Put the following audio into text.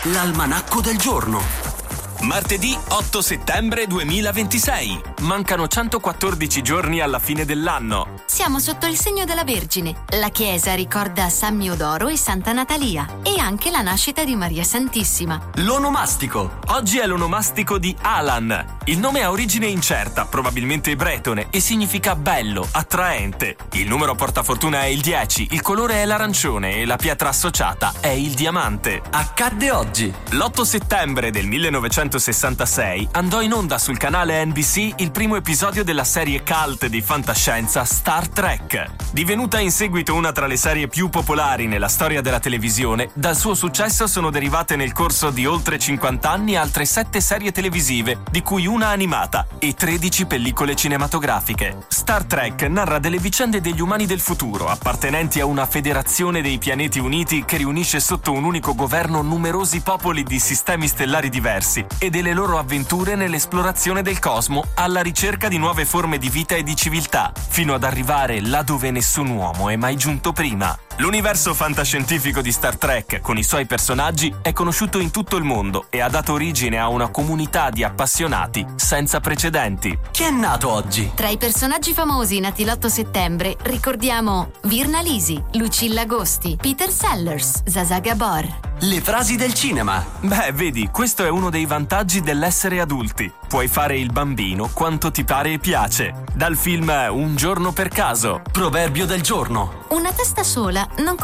L'almanacco del giorno. Martedì 8 settembre 2026. Mancano 114 giorni alla fine dell'anno. Siamo sotto il segno della Vergine. La chiesa ricorda San Miodoro e Santa Natalia e anche la nascita di Maria Santissima. L'onomastico. Oggi è l'onomastico di Alan. Il nome ha origine incerta, probabilmente bretone, e significa bello, attraente. Il numero portafortuna è il 10, il colore è l'arancione e la pietra associata è il diamante. Accadde oggi. L'8 settembre del 1966 andò in onda sul canale NBC il primo episodio della serie cult di fantascienza Star Trek. Divenuta in seguito una tra le serie più popolari nella storia della televisione, dal suo successo sono derivate nel corso di oltre 50 anni altre 7 serie televisive, di cui una animata, e 13 pellicole cinematografiche. Star Trek narra delle vicende degli umani del futuro, appartenenti a una federazione dei pianeti uniti che riunisce sotto un unico governo numerosi popoli di sistemi stellari diversi, e delle loro avventure nell'esplorazione del cosmo alla ricerca di nuove forme di vita e di civiltà, fino ad arrivare là dove nessun uomo è mai giunto prima. L'universo fantascientifico di Star Trek, con i suoi personaggi, è conosciuto in tutto il mondo e ha dato origine a una comunità di appassionati senza precedenti. Chi è nato oggi? Tra i personaggi famosi nati l'8 settembre ricordiamo Virna Lisi, Lucilla Agosti, Peter Sellers, Zsa Gabor. Le frasi del cinema. Beh, vedi, questo è uno dei vantaggi dell'essere adulti. Puoi fare il bambino quanto ti pare e piace. Dal film Un giorno per caso. Proverbio del giorno. Una testa sola non